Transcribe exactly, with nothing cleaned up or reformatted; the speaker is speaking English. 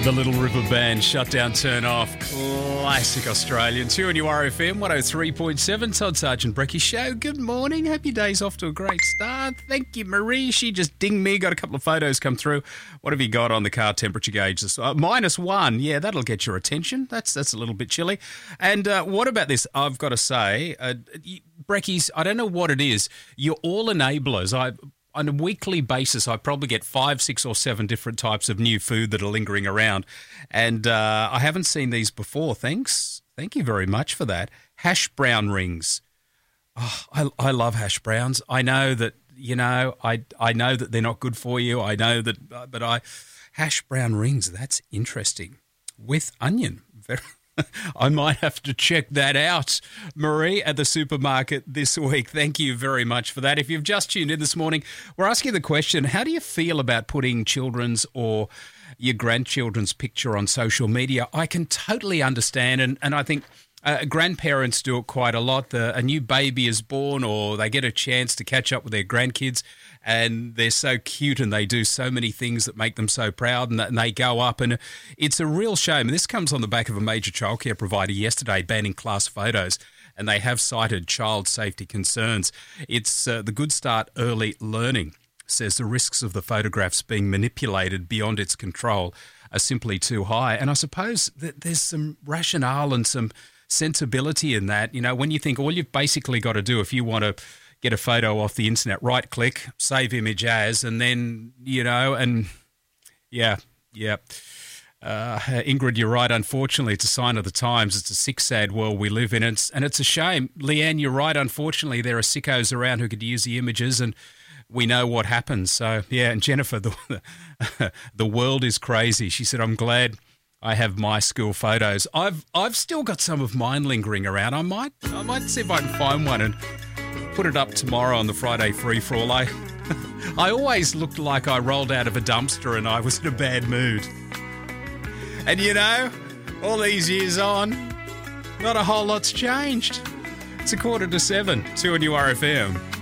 The Little River Band, Shut Down, Turn Off. Classic Australian. two on your R F M, one oh three point seven. Todd Sargent Brecky Show. Good morning. Hope your day's off to a great start. Thank you, Marie. She just dinged me. Got a couple of photos come through. What have you got on the car temperature gauge? Uh, minus one. Yeah, that'll get your attention. That's that's a little bit chilly. And uh, what about this? I've got to say, uh, Breckies, I don't know what it is. You're all enablers. I... On a weekly basis, I probably get five, six or seven different types of new food that are lingering around. And uh, I haven't seen these before. Thanks. Thank you very much for that. Hash brown rings. Oh, I, I love hash browns. I know that, you know, I I know that they're not good for you. I know that, but I, hash brown rings, that's interesting. With onion. Very I might have to check that out, Marie, at the supermarket this week. Thank you very much for that. If you've just tuned in this morning, we're asking the question, how do you feel about putting children's or your grandchildren's picture on social media? I can totally understand, and, and I think uh, grandparents do it quite a lot. The, a new baby is born or they get a chance to catch up with their grandkids, and they're so cute and they do so many things that make them so proud, and, and they go up, and it's a real shame. And this comes on the back of a major childcare provider yesterday banning class photos, and they have cited child safety concerns. It's uh, the Good Start Early Learning says the risks of the photographs being manipulated beyond its control are simply too high. And I suppose that there's some rationale and some sensibility in that. You know, when you think all you've basically got to do if you want to get a photo off the internet, right click, save image as, and then, you know, and yeah, yeah. Uh, Ingrid, you're right. Unfortunately, it's a sign of the times. It's a sick, sad world we live in. And it's, and it's a shame. Leanne, you're right. Unfortunately, there are sickos around who could use the images, and we know what happens. So, yeah, and Jennifer, the, the world is crazy. She said, I'm glad I have my school photos. I've I've still got some of mine lingering around. I might I might see if I can find one and put it up tomorrow on the Friday free-for-all. I, I always looked like I rolled out of a dumpster and I was in a bad mood. And, you know, all these years on, not a whole lot's changed. It's a quarter to seven, two on your R F M.